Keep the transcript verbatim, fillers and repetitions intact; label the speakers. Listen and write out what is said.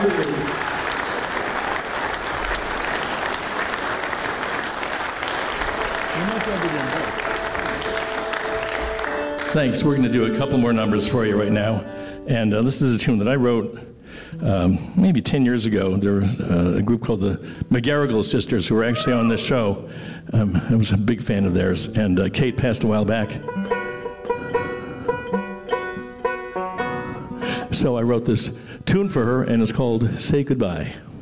Speaker 1: Thanks. We're going to do a couple more numbers for you right now. And uh, this is a tune that I wrote um, maybe ten years ago. There was uh, a group called the McGarrigle Sisters who were actually on this show. Um, I was a big fan of theirs. And uh, Kate passed a while back. So I wrote this tune for her, and it's called Say Goodbye.